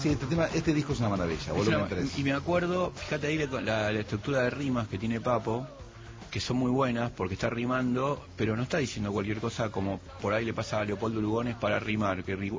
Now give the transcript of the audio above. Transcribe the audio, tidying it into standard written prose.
sí, este disco es una maravilla, volumen 3. Y me acuerdo, fíjate ahí la estructura de rimas que tiene Papo, que son muy buenas porque está rimando, pero no está diciendo cualquier cosa como por ahí le pasa a Leopoldo Lugones para rimar, que